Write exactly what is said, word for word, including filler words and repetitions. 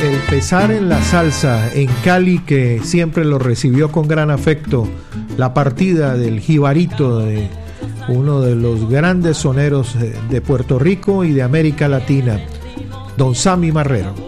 el pesar en la salsa en Cali, que siempre lo recibió con gran afecto, la partida del jibarito, de uno de los grandes soneros de Puerto Rico y de América Latina, don Sammy Marrero.